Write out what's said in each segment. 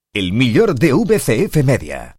El millor de VCF Media.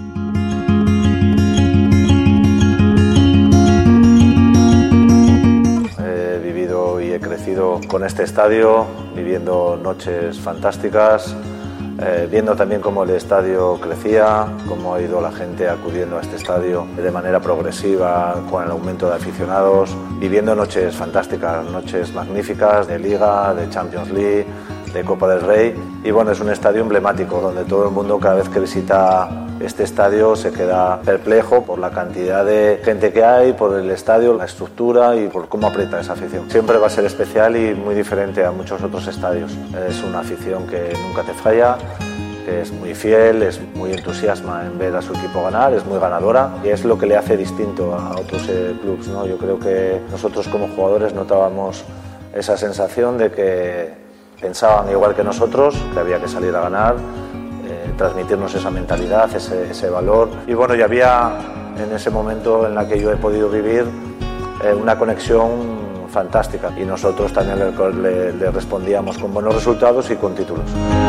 He vivido y he crecido con este estadio, viviendo noches fantásticas, viendo también cómo el estadio crecía, cómo ha ido la gente acudiendo a este estadio de manera progresiva con el aumento de aficionados, viviendo noches fantásticas, noches magníficas de Liga, de Champions League, de Copa del Rey. Y bueno, es un estadio emblemático donde todo el mundo, cada vez que visita este estadio, se queda perplejo por la cantidad de gente que hay, por el estadio, la estructura y por cómo aprieta esa afición. Siempre va a ser especial y muy diferente a muchos otros estadios. Es una afición que nunca te falla, que es muy fiel, es muy entusiasma en ver a su equipo ganar, es muy ganadora y es lo que le hace distinto a otros clubes, ¿no? Yo creo que nosotros como jugadores notábamos esa sensación de que pensaban igual que nosotros, que había que salir a ganar, transmitirnos esa mentalidad, ese valor. Y bueno, y había en ese momento en la que yo he podido vivir una conexión fantástica y nosotros también le respondíamos con buenos resultados y con títulos.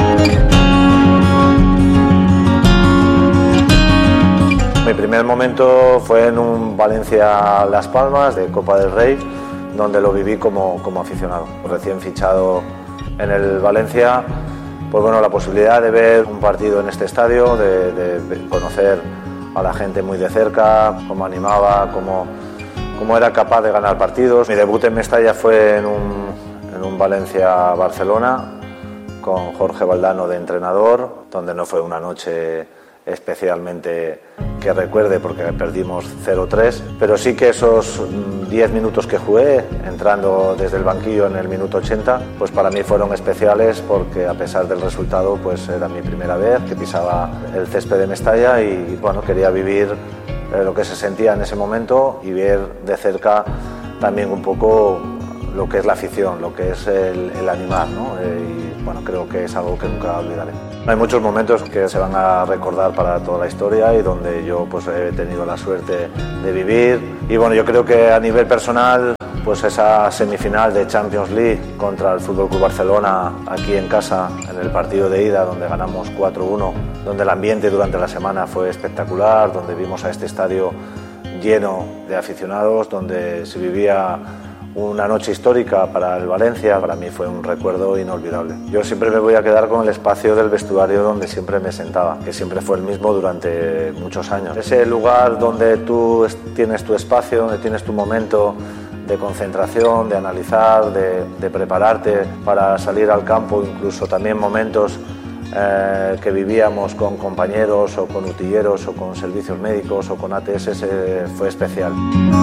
Mi primer momento fue en un Valencia-Las Palmas de Copa del Rey, donde lo viví como aficionado. Recién fichado en el Valencia, pues bueno, la posibilidad de ver un partido en este estadio, de conocer a la gente muy de cerca, cómo animaba, cómo era capaz de ganar partidos. Mi debut en Mestalla fue en un Valencia-Barcelona con Jorge Valdano de entrenador, donde no fue una noche especialmente que recuerde porque perdimos 0-3, pero sí que esos 10 minutos que jugué, entrando desde el banquillo en el minuto 80, pues para mí fueron especiales porque a pesar del resultado, pues era mi primera vez que pisaba el césped de Mestalla y bueno, quería vivir lo que se sentía en ese momento y ver de cerca también un poco lo que es la afición, lo que es el animar, ¿no? Y bueno, creo que es algo que nunca olvidaré. Hay muchos momentos que se van a recordar para toda la historia y donde yo pues he tenido la suerte de vivir. Y bueno, yo creo que a nivel personal, pues esa semifinal de Champions League contra el FC Barcelona aquí en casa, en el partido de ida donde ganamos 4-1, donde el ambiente durante la semana fue espectacular, donde vimos a este estadio lleno de aficionados, donde se vivía una noche histórica para el Valencia. Para mí fue un recuerdo inolvidable. Yo siempre me voy a quedar con el espacio del vestuario donde siempre me sentaba, que siempre fue el mismo durante muchos años. Ese lugar donde tú tienes tu espacio, donde tienes tu momento de concentración, de analizar, de prepararte para salir al campo, incluso también momentos que vivíamos con compañeros o con utilleros o con servicios médicos o con ATS, fue especial.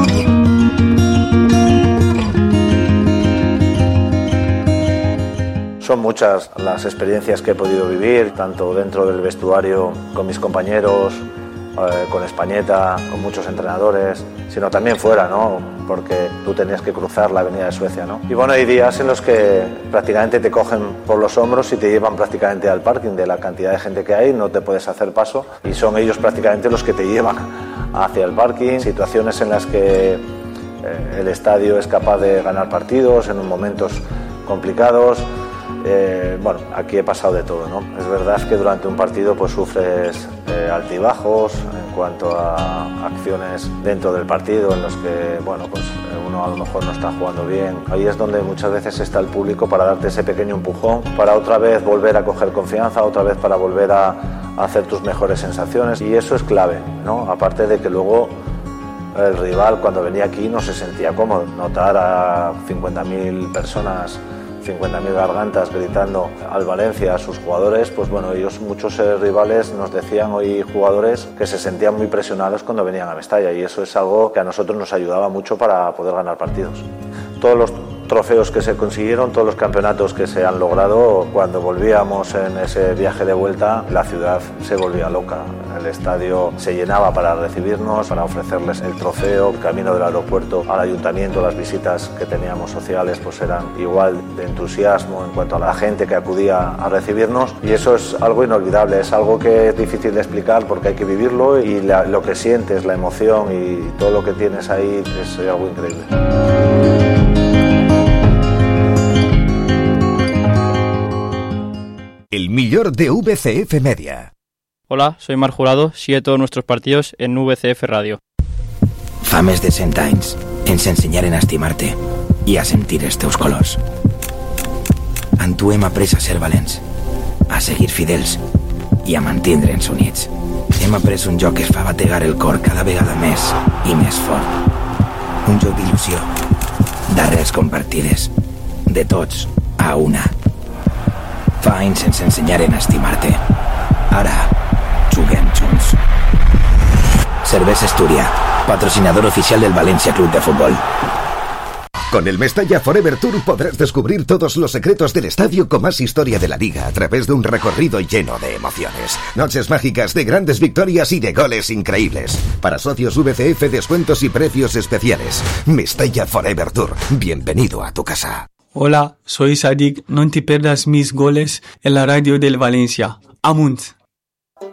Son muchas las experiencias que he podido vivir, tanto dentro del vestuario con mis compañeros, con Españeta, con muchos entrenadores, sino también fuera, ¿no? Porque tú tenías que cruzar la avenida de Suecia, ¿no? Y bueno, hay días en los que prácticamente te cogen por los hombros y te llevan prácticamente al parking de la cantidad de gente que hay, no te puedes hacer paso y son ellos prácticamente los que te llevan hacia el parking. Situaciones en las que el estadio es capaz de ganar partidos en momentos complicados. Bueno, aquí he pasado de todo, ¿no? Es verdad que durante un partido pues sufres altibajos en cuanto a acciones dentro del partido en los que, bueno, pues uno a lo mejor no está jugando bien. Ahí es donde muchas veces está el público para darte ese pequeño empujón, para otra vez volver a coger confianza, otra vez para volver a hacer tus mejores sensaciones y eso es clave, ¿no? Aparte de que luego el rival cuando venía aquí no se sentía cómodo. Notar a 50.000 personas, 50.000 gargantas gritando al Valencia, a sus jugadores, pues bueno, ellos, muchos rivales nos decían hoy jugadores que se sentían muy presionados cuando venían a Mestalla y eso es algo que a nosotros nos ayudaba mucho para poder ganar partidos. Todos los trofeos que se consiguieron, todos los campeonatos que se han logrado, cuando volvíamos en ese viaje de vuelta, la ciudad se volvía loca. El estadio se llenaba para recibirnos, para ofrecerles el trofeo. El camino del aeropuerto al ayuntamiento, las visitas que teníamos sociales, pues eran igual de entusiasmo en cuanto a la gente que acudía a recibirnos y eso es algo inolvidable, es algo que es difícil de explicar porque hay que vivirlo y lo que sientes, la emoción y todo lo que tienes ahí es algo increíble. El millor de VCF Media. Hola, soy Marc Jurado, sigue todos nuestros partidos en VCF Radio. Fa més de 100 anys ens ensenyaren a estimar-te i a sentir els teus colors. En tu hem après a ser valents, a seguir fidels i a mantindre'ns units. Hem après un joc que es fa bategar el cor cada vegada més i més fort. Un joc d'il·lusió, d'arrels compartides, de tots a una. Fa anys ens ensenyaren a estimar-te. Ara juguem junts. Cervesa Astúria, patrocinador oficial del Valencia Club de Fútbol. Con el Mestalla Forever Tour podrás descubrir todos los secretos del estadio con más historia de la liga a través de un recorrido lleno de emociones. Noches mágicas de grandes victorias y de goles increíbles. Para socios VCF, descuentos y precios especiales. Mestalla Forever Tour. Bienvenido a tu casa. Hola, soy Sadik. No te pierdas mis goles en la radio del Valencia. Amunt.